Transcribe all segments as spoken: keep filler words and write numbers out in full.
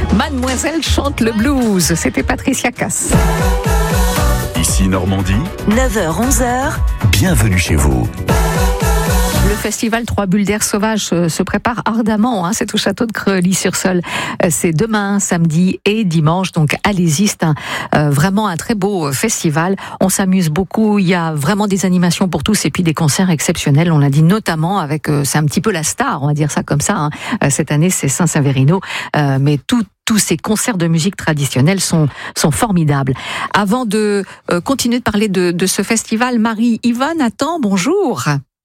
Mademoiselle chante le blues, c'était Patricia Cass. Ici Normandie, neuf heures onze heures. Bienvenue chez vous. Le festival Trois Bulles d'air sauvage se prépare ardemment, hein, c'est au château de Creully-sur-Seulles. C'est demain, samedi et dimanche, donc allez-y, c'est un, euh, vraiment un très beau festival. On s'amuse beaucoup, il y a vraiment des animations pour tous et puis des concerts exceptionnels, on l'a dit notamment avec, euh, c'est un petit peu la star, on va dire ça comme ça, hein. Cette année c'est Saint-Saverino, euh, mais tout Tous ces concerts de musique traditionnelle sont, sont formidables. Avant de euh, continuer de parler de, de ce festival, Marie-Yvonne attend, bonjour.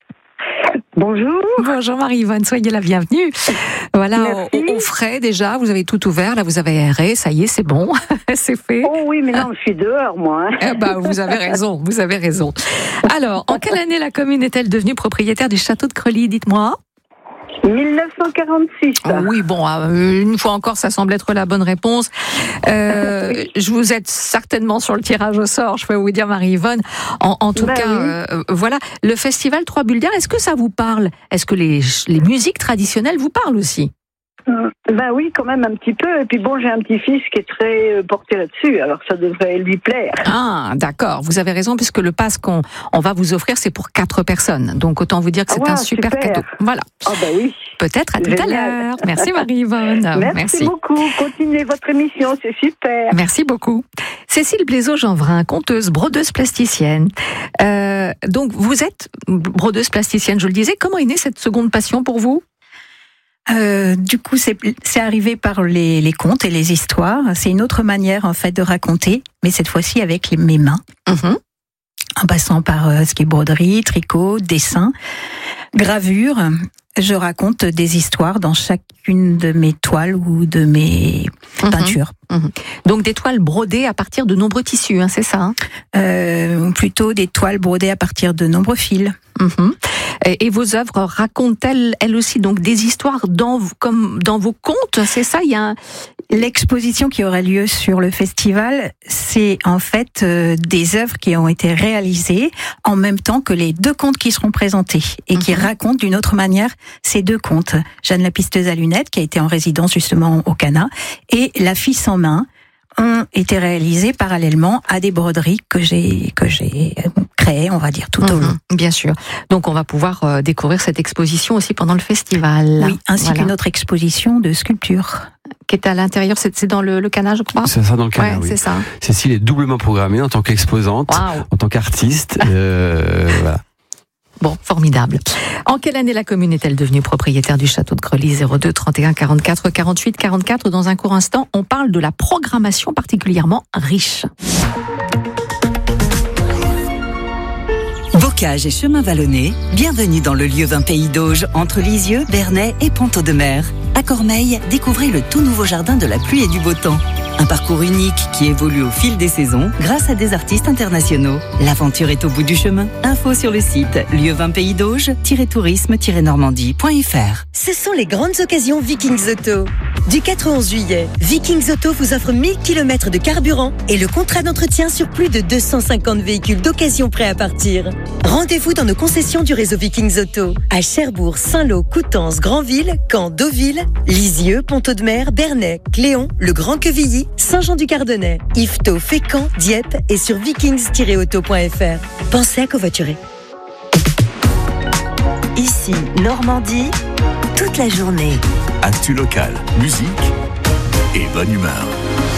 Bonjour. Bonjour Marie-Yvonne, soyez la bienvenue. Voilà, au, au frais déjà, vous avez tout ouvert, là vous avez aéré, ça y est, c'est bon, c'est fait. Oh oui, mais non, je suis dehors, moi. Eh ben, vous avez raison, vous avez raison. Alors, en quelle année la commune est-elle devenue propriétaire du château de Creully, dites-moi ? dix-neuf cent quarante-six. Oh oui, bon, une fois encore, ça semble être la bonne réponse. Euh, oui. Je vous êtes certainement sur le tirage au sort, je peux vous dire, Marie-Yvonne. En, en tout ben cas, oui. euh, voilà, le festival Trois Bulles d'air, est-ce que ça vous parle ? Est-ce que les, les musiques traditionnelles vous parlent aussi ? Ben oui, quand même un petit peu. Et puis bon, j'ai un petit-fils qui est très porté là-dessus, alors ça devrait lui plaire. Ah, d'accord. Vous avez raison, puisque le pass qu'on on va vous offrir, c'est pour quatre personnes. Donc autant vous dire que c'est ah ouais, un super, super cadeau. Voilà. Ah ben oui. Peut-être à tout Génial. à l'heure. Merci Marie-Yvonne. Merci, Merci beaucoup. Continuez votre émission, c'est super. Merci beaucoup. Cécile Blaiseau-Jeanvrin, conteuse, brodeuse plasticienne. Euh, donc vous êtes brodeuse plasticienne, je le disais. Comment est née cette seconde passion pour vous ? Euh, du coup, c'est, c'est arrivé par les, les contes et les histoires. C'est une autre manière, en fait, de raconter, mais cette fois-ci avec les, mes mains. Mmh. En passant par euh, ce qui est broderie, tricot, dessin, gravure. Je raconte des histoires dans chacune de mes toiles ou de mes mmh. peintures. Mmh. Donc des toiles brodées à partir de nombreux tissus, hein, c'est ça hein euh, Plutôt des toiles brodées à partir de nombreux fils. Mmh. Et, et vos œuvres racontent-elles, elles aussi, donc des histoires dans, comme dans vos contes, c'est ça il y a un... L'exposition qui aura lieu sur le festival, c'est en fait euh, des œuvres qui ont été réalisées en même temps que les deux contes qui seront présentés et mmh. qui racontent d'une autre manière ces deux contes. Jeanne la pisteuse à lunettes, qui a été en résidence justement au Cana, et La fille sans main, ont été réalisés parallèlement à des broderies que j'ai que j'ai créées, on va dire, tout au long. Mmh, bien sûr. Donc on va pouvoir euh, découvrir cette exposition aussi pendant le festival. Oui, ainsi voilà. qu'une autre exposition de sculpture. Qui est à l'intérieur, c'est, c'est dans le, le Cana, je crois. C'est ça, dans le Cana, ouais, oui. C'est ça. Cécile est doublement programmée en tant qu'exposante, wow. en tant qu'artiste. euh, voilà. Bon, formidable. En quelle année la commune est-elle devenue propriétaire du château de Creully ? Zéro deux trente et un quarante-quatre quarante-huit quarante-quatre. Dans un court instant, on parle de la programmation particulièrement riche. Bocage et chemin vallonné, bienvenue dans le lieu vingt Pays d'Auge, entre Lisieux, Bernay et Ponto-de-Mer. À Cormeilles, découvrez le tout nouveau jardin de la pluie et du beau temps. Un parcours unique qui évolue au fil des saisons grâce à des artistes internationaux. L'aventure est au bout du chemin. Info sur le site lieu vingt pays d'Auge tiret tourisme tiret normandie point f r. Ce sont les grandes occasions Vikings Auto. Du quatre au onze juillet, Vikings Auto vous offre mille kilomètres de carburant et le contrat d'entretien sur plus de deux cent cinquante véhicules d'occasion prêts à partir. Rendez-vous dans nos concessions du réseau Vikings Auto à Cherbourg, Saint-Lô, Coutances, Granville, Caen, Deauville, Lisieux, Ponto-de-Mer, Bernay, Cléon, Le Grand-Quevilly, Saint-Jean-du-Cardonnais, Yvetot, Fécamp, Dieppe et sur vikings tiret auto point f r. Pensez à covoiturer. Ici, Normandie, toute la journée. Actu local, musique et bonne humeur.